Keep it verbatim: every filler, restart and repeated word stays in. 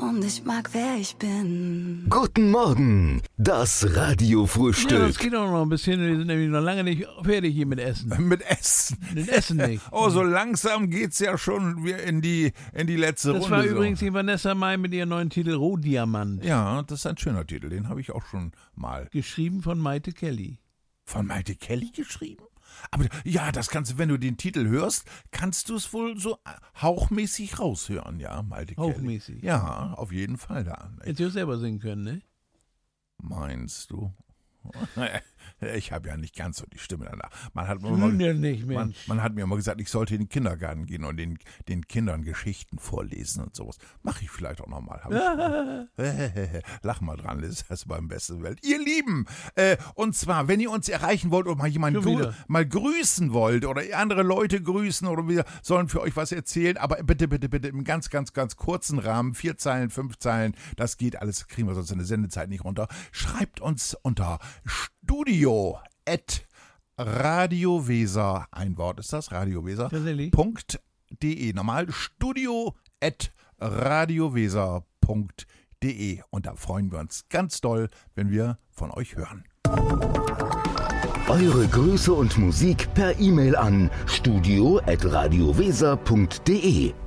Und ich mag, wer ich bin. Guten Morgen, das Radiofrühstück. Ja, das geht auch noch ein bisschen. Wir sind nämlich noch lange nicht fertig hier mit Essen. Mit Essen. Mit Essen nicht. Oh, so langsam geht's ja schon wieder in die, in die letzte Das Runde. war so. übrigens die Vanessa Mai mit ihrem neuen Titel Rohdiamant. Ja, das ist ein schöner Titel. Den habe ich auch schon mal. Geschrieben von Maite Kelly. Von Maite Kelly geschrieben? Aber ja, das kannst du, wenn du den Titel hörst, kannst du es wohl so hauchmäßig raushören, ja, Maite Kelly. Hauchmäßig. Ja, auf jeden Fall da. Hättest du selber singen können, ne? Meinst du? Ich habe ja nicht ganz so die Stimme danach. Man hat, mir Nun immer, ja nicht, man, Mensch. man hat mir immer gesagt, ich sollte in den Kindergarten gehen und den, den Kindern Geschichten vorlesen und sowas. Mache ich vielleicht auch nochmal. Lach mal dran, Liz, das ist beim besten Welt. Ihr Lieben, äh, und zwar, wenn ihr uns erreichen wollt oder mal jemanden Schon grü- wieder. mal grüßen wollt oder andere Leute grüßen oder wir sollen für euch was erzählen, aber bitte, bitte, bitte im ganz, ganz, ganz kurzen Rahmen, vier Zeilen, fünf Zeilen, das geht alles, kriegen wir sonst in der Sendezeit nicht runter. Schreibt uns unter studio at radioweser, ein Wort ist das, radioweser, Tatsächlich? Punkt de. Normal studio at radioweser Punkt de. Und da freuen wir uns ganz doll, wenn wir von euch hören. Eure Grüße und Musik per E-Mail an studio at radioweser Punkt de.